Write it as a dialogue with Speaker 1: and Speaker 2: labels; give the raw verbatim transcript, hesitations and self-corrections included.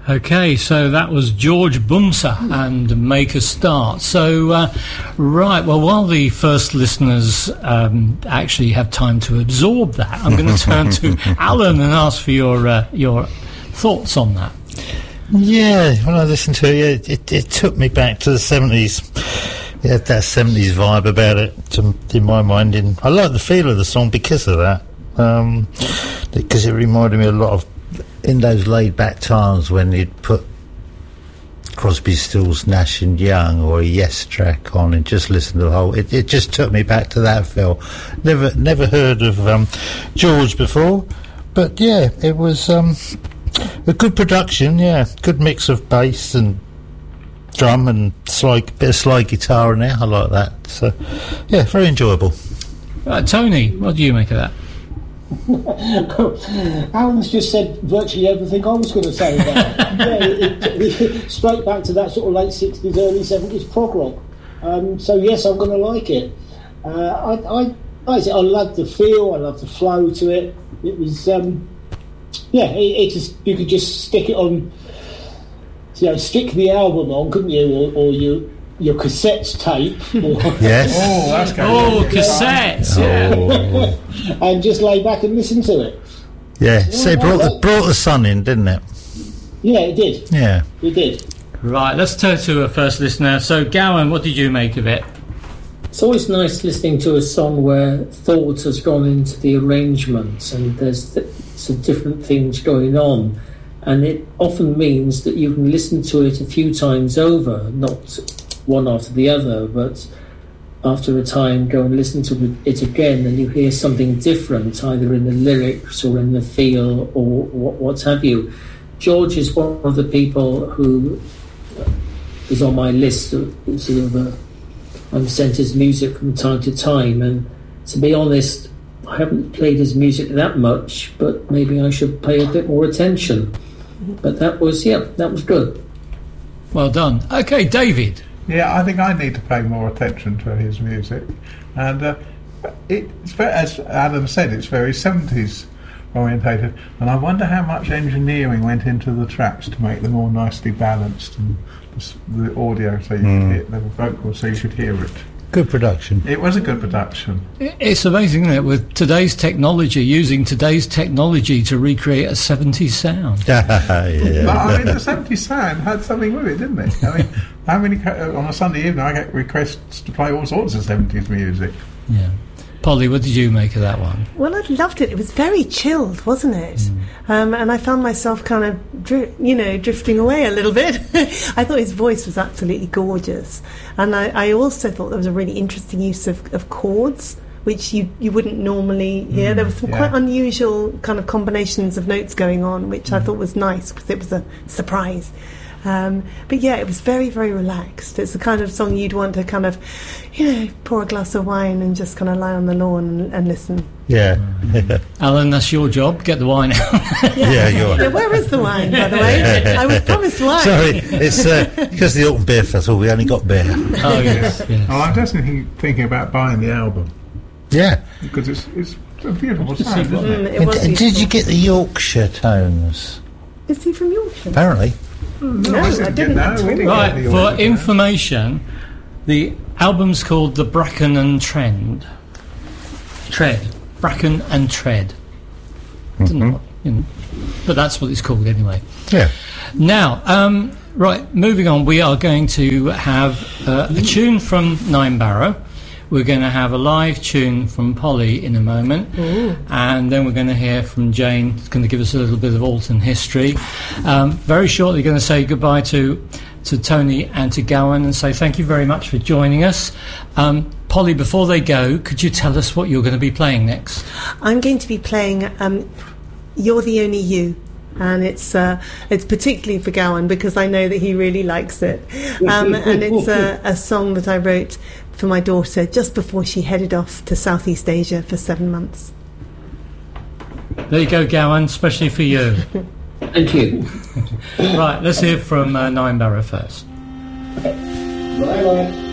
Speaker 1: Okay, so that was George Bumsa and Make a Start. So, uh, right, well, while the first listeners um, actually have time to absorb that, I'm going to turn to Alan and ask for your uh, your thoughts on that.
Speaker 2: Yeah, when I listened to it, it, it, it took me back to the seventies. It had that seventies vibe about it, to, in my mind. And I like the feel of the song because of that, um, because it reminded me a lot of in those laid-back times when you'd put Crosby, Stills, Nash and Young or a Yes track on and just listen to the whole. It, it just took me back to that feel. Never, never heard of um, George before, but yeah, it was um, a good production. Yeah, good mix of bass and drum and slide, bit of slide guitar in there. I like that. So yeah, very enjoyable.
Speaker 1: Uh, Tony, what do you make of that?
Speaker 3: Alan's just said virtually everything I was going to say about it. Yeah, it, it, straight back to that sort of late sixties, early seventies prog rock. Um, so yes, I'm going to like it. Uh, I, I, I, I love the feel. I love the flow to it. It was, um, yeah, it, it just you could just stick it on. You know, stick the album on, couldn't you, or, or you. Your cassettes tape.
Speaker 2: Yes.
Speaker 4: Oh, that's good.
Speaker 1: Oh, cassettes. Yeah.
Speaker 3: Oh. And just lay back and listen to it.
Speaker 2: Yeah. yeah so it brought the, brought the sun in, didn't it?
Speaker 3: Yeah, it did.
Speaker 2: Yeah.
Speaker 3: It did.
Speaker 1: Right, let's turn to a first listener. So, Gowan, what did you make of it?
Speaker 5: It's always nice listening to a song where thought has gone into the arrangements and there's th- some different things going on. And it often means that you can listen to it a few times over, not one after the other, but after a time go and listen to it again and you hear something different, either in the lyrics or in the feel or what, what have you. George is one of the people who is on my list of sort of uh, I'm sent his music from time to time, and to be honest, I haven't played his music that much, but maybe I should pay a bit more attention. But that was, yeah, that was good.
Speaker 1: Well done. Okay, David.
Speaker 4: Yeah, I think I need to pay more attention to his music, and uh, it, it's very, as Adam said, it's very seventies orientated, and I wonder how much engineering went into the tracks to make them all nicely balanced and the, the audio, so you mm. could hear the vocals, so you could hear it.
Speaker 2: Good production.
Speaker 4: It was a good production.
Speaker 1: It's amazing, isn't it, with today's technology, using today's technology to recreate a seventies sound.
Speaker 2: Yeah.
Speaker 4: But I mean, the seventies sound had something with it, didn't it? I mean, how many on a Sunday evening I get requests to play all sorts of seventies music.
Speaker 1: Yeah. Polly, what did you make of that one?
Speaker 6: Well, I loved it. It was very chilled, wasn't it? Mm. Um, and I found myself kind of, dri- you know, drifting away a little bit. I thought his voice was absolutely gorgeous. And I, I also thought there was a really interesting use of, of chords, which you, you wouldn't normally hear. Mm, there were some yeah. quite unusual kind of combinations of notes going on, which mm. I thought was nice because it was a surprise. Um, but yeah, it was very, very relaxed. It's the kind of song you'd want to kind of, you know, pour a glass of wine and just kind of lie on the lawn and, and listen.
Speaker 2: Yeah.
Speaker 1: Alan, that's your job. Get the wine out.
Speaker 6: yeah,
Speaker 2: yeah, you're
Speaker 6: yeah, where is the wine, by the way? I was promised wine.
Speaker 2: Sorry, it's uh, because the Autumn Beer Festival, we only got beer.
Speaker 1: Oh, yes. yes.
Speaker 4: Oh, I'm definitely thinking about buying the album.
Speaker 2: Yeah.
Speaker 4: Because it's, it's a beautiful sound, isn't it?
Speaker 6: Mm, it was
Speaker 2: and, and did you get the Yorkshire tones?
Speaker 6: Is he from Yorkshire?
Speaker 2: Apparently.
Speaker 4: No,
Speaker 6: no,
Speaker 4: I didn't,
Speaker 6: I didn't
Speaker 4: get, no, we didn't
Speaker 1: right,
Speaker 4: get the
Speaker 1: for
Speaker 4: order.
Speaker 1: information, the album's called The Bracken and Trend. Tread. Bracken and Tread. Mm-hmm. Don't know what, you know, but that's what it's called anyway.
Speaker 2: Yeah.
Speaker 1: Now, um, right, moving on, we are going to have uh, a tune from Nine Barrow. We're going to have a live tune from Polly in a moment. Ooh. And then we're going to hear from Jane, who's going to give us a little bit of Alton history. Um, very shortly, going to say goodbye to to Tony and to Gowan and say thank you very much for joining us. Um, Polly, before they go, could you tell us what you're going to be playing next?
Speaker 6: I'm going to be playing um, You're the Only You. And it's uh, it's particularly for Gowan because I know that he really likes it. Um, and it's a, a song that I wrote for my daughter just before she headed off to Southeast Asia for seven months.
Speaker 1: There you go, Gowan, especially for you.
Speaker 5: Thank you.
Speaker 1: Right, let's hear from uh, Nine Barrow first.
Speaker 3: Okay. Bye-bye.